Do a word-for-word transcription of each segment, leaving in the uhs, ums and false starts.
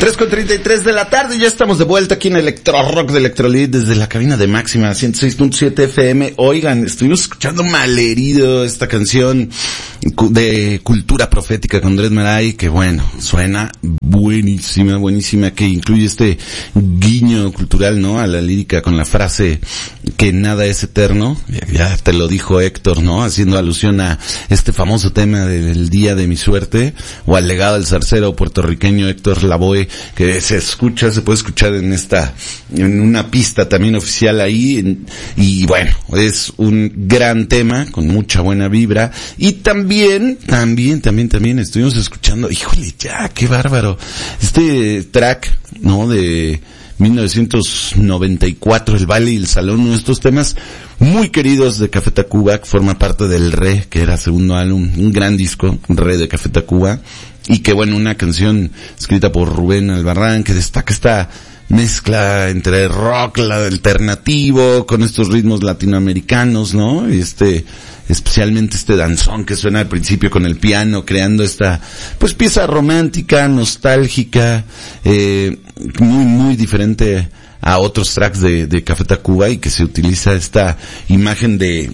tres con treinta y tres de la tarde, ya estamos de vuelta aquí en Electro Rock de Electrolit desde la cabina de Máxima ciento seis punto siete F M. Oigan, estuvimos escuchando Malherido, esta canción de cultura profética con Dred Maray, que bueno, suena buenísima, buenísima, que incluye este guiño cultural, ¿no? A la lírica con la frase que nada es eterno, ya te lo dijo Héctor, ¿no? Haciendo alusión a este famoso tema del día de mi suerte, o al legado del zarcero puertorriqueño Héctor Lavoe, que se escucha, se puede escuchar en esta, en una pista también oficial ahí, en, y bueno, es un gran tema, con mucha buena vibra, y también, también, también, también estuvimos escuchando, híjole, ya, qué bárbaro, este track, ¿no? De mil novecientos noventa y cuatro, El Baile y el Salón, uno de estos temas muy queridos de Café Tacuba, que forma parte del Re, que era segundo álbum, un gran disco, Re de Café Tacuba, y que bueno, una canción escrita por Rubén Albarrán, que destaca esta mezcla entre rock, la alternativo, con estos ritmos latinoamericanos, ¿no? Y este, especialmente este danzón que suena al principio con el piano, creando esta, pues, pieza romántica, nostálgica, eh, muy, muy diferente a otros tracks de, de Café Tacuba, y que se utiliza esta imagen de,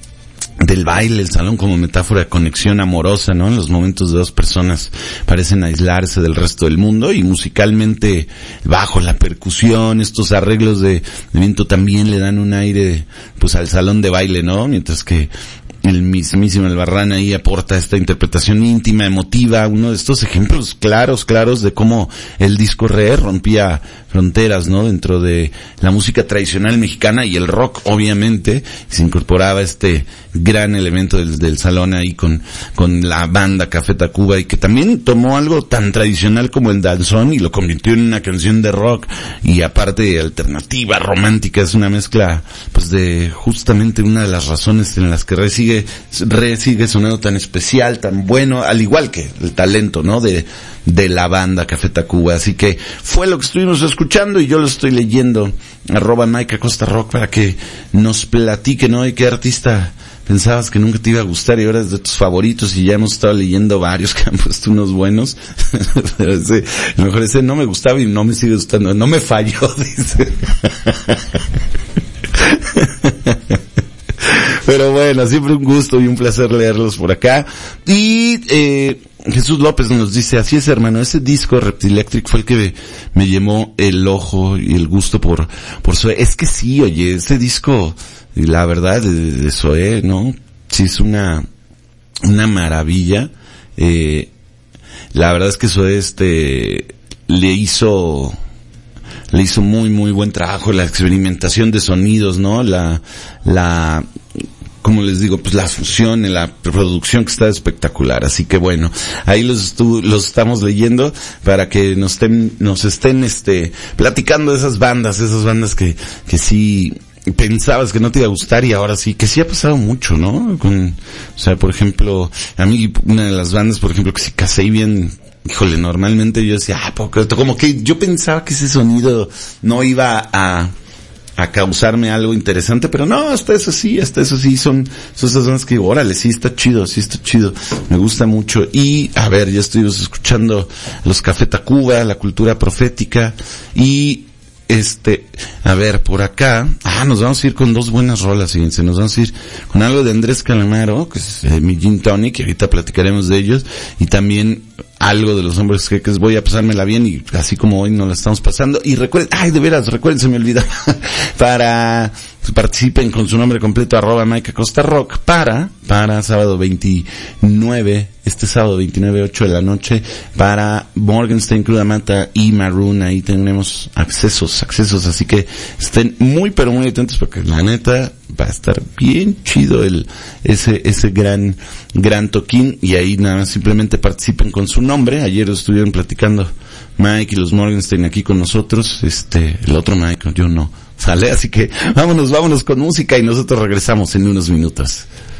del baile, el salón, como metáfora de conexión amorosa, ¿no? En los momentos de dos personas parecen aislarse del resto del mundo, y musicalmente, bajo la percusión, estos arreglos de, de viento también le dan un aire, pues, al salón de baile, ¿no? Mientras que el mismísimo Albarrán ahí aporta esta interpretación íntima, emotiva, uno de estos ejemplos claros, claros de cómo el disco Re rompía fronteras, ¿no? Dentro de la música tradicional mexicana y el rock, obviamente, se incorporaba este gran elemento del, del salón ahí con, con la banda Café Tacuba, y que también tomó algo tan tradicional como el danzón y lo convirtió en una canción de rock, y aparte alternativa, romántica. Es una mezcla, pues, de justamente una de las razones en las que Re sigue Re sigue sonando tan especial, tan bueno, al igual que el talento, ¿no? De, de la banda Café Tacuba. Así que fue lo que estuvimos escuchando, y yo lo estoy leyendo, arroba Mike Acosta Rock, para que nos platique, ¿no? Y qué artista pensabas que nunca te iba a gustar y ahora es de tus favoritos, y ya hemos estado leyendo varios que han puesto unos buenos. Pero ese, a lo mejor ese no me gustaba y no me sigue gustando, no me falló, dice. Pero bueno, siempre un gusto y un placer leerlos por acá. Y eh Jesús López nos dice, así es, hermano, ese disco Reptilectric fue el que me, me llamó el ojo y el gusto por por Zoé. Es que sí, oye, ese disco, la verdad, de, de Zoé, ¿no? Sí es una una maravilla. Eh la verdad es que Zoé este le hizo le hizo muy muy buen trabajo, la experimentación de sonidos, ¿no? La la como les digo, pues la fusión en la producción, que está espectacular. Así que bueno, ahí los estu- los estamos leyendo para que nos estén nos estén este platicando de esas bandas, esas bandas que que sí pensabas que no te iba a gustar y ahora sí, que sí ha pasado mucho, ¿no? Con, o sea, por ejemplo, a mí una de las bandas, por ejemplo, que sí casé bien, híjole, normalmente yo decía, ah, porque, como que yo pensaba que ese sonido no iba a a causarme algo interesante, pero no, hasta eso sí, hasta eso sí, son, son esas bandas que digo, órale, sí está chido, sí está chido, me gusta mucho. Y, a ver, ya estuvimos escuchando los Café Tacuba, la cultura profética, y este, a ver, por acá, ah, nos vamos a ir con dos buenas rolas, fíjense, nos vamos a ir con algo de Andrés Calamaro, que es eh, mi Gin Tonic, que ahorita platicaremos de ellos, y también algo de los Hombres Jeques. Voy a pasármela bien, y así como hoy nos la estamos pasando. Y recuerden, ay, de veras, recuerden, se me olvidó, para, pues, participen con su nombre completo, arroba Mike Acosta Rock, para, para sábado veintinueve, este sábado veintinueve, ocho de la noche, para Morgenstern, Cruda Mata y Maroon. Ahí tenemos accesos, accesos, así que estén muy, pero muy atentos, porque la neta va a estar bien chido el, ese, ese gran, gran toquín. Y ahí nada más simplemente participen con su nombre. Ayer estuvieron platicando Mike y los Morgenstern aquí con nosotros, este, el otro Mike, yo no, sale, así que vámonos, vámonos con música y nosotros regresamos en unos minutos.